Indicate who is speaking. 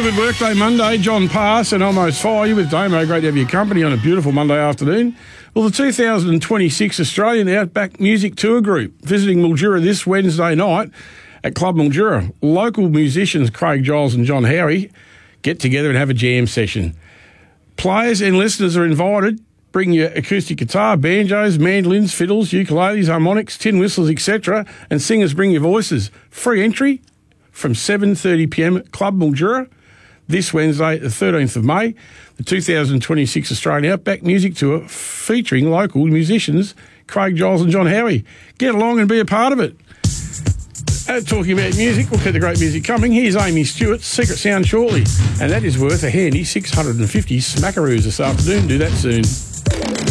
Speaker 1: good workday Monday. John Pass and Almost Fire. You with Damo. Great to have your company on a beautiful Monday afternoon. Well, the 2026 Australian Outback Music Tour Group visiting Mildura this Wednesday night at Club Mildura. Local musicians Craig Giles and John Howie get together and have a jam session. Players and listeners are invited. Bring your acoustic guitar, banjos, mandolins, fiddles, ukuleles, harmonics, tin whistles, etc. And singers bring your voices. Free entry from 7:30pm at Club Mildura this Wednesday, the 13th of May. The 2026 Australian Outback Music Tour featuring local musicians Craig Giles and John Howie. Get along and be a part of it. Talking about music, we'll keep the great music coming. Here's Amy Stewart's Secret Sound shortly. And that is worth a handy 650 smackaroos this afternoon. Do that soon.